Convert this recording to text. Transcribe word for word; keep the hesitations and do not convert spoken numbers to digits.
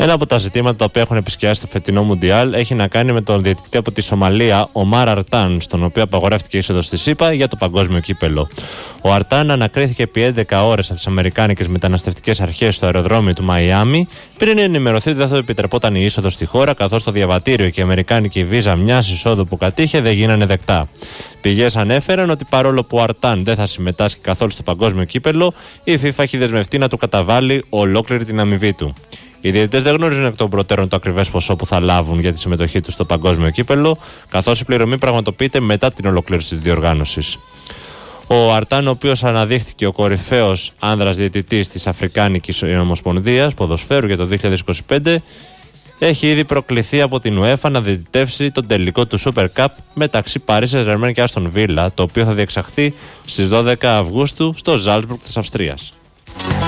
Ένα από τα ζητήματα τα οποία έχουν επισκιάσει το φετινό Μουντιάλ έχει να κάνει με τον διαιτητή από τη Σομαλία, Ομάρ Αρτάν, στον οποίο απαγορεύτηκε η είσοδος στη ΣΥΠΑ για το παγκόσμιο κύπελο. Ο Αρτάν ανακρίθηκε επί έντεκα ώρες από τις αμερικάνικες μεταναστευτικές αρχές στο αεροδρόμιο του Μαϊάμι, πριν ενημερωθεί ότι δεν θα επιτρεπόταν η είσοδος στη χώρα, καθώς το διαβατήριο και η αμερικάνικη βίζα μιας εισόδου που κατήχε δεν γίνανε δεκτά. Πηγές ανέφεραν ότι παρόλο που ο Αρτάν δεν θα συμμετάσχει καθόλου στο παγκόσμιο κύπελο, η FIFA έχει δεσμευτεί να του καταβάλει ολόκληρη την αμοιβή του. Οι διαιτητές δεν γνωρίζουν εκ των προτέρων το ακριβές ποσό που θα λάβουν για τη συμμετοχή τους στο παγκόσμιο κύπελο, καθώς η πληρωμή πραγματοποιείται μετά την ολοκλήρωση της διοργάνωσης. Ο Αρτάν, ο οποίος αναδείχθηκε ο κορυφαίος άνδρας διαιτητής της Αφρικάνικης Ομοσπονδίας Ποδοσφαίρου για το δύο χιλιάδες είκοσι πέντε, έχει ήδη προκληθεί από την UEFA να διαιτητεύσει τον τελικό του Super Cup μεταξύ Paris Saint-Germain και Aston Villa, το οποίο θα διεξαχθεί στις δώδεκα Αυγούστου στο Ζάλτσμπουργκ της Αυστρίας.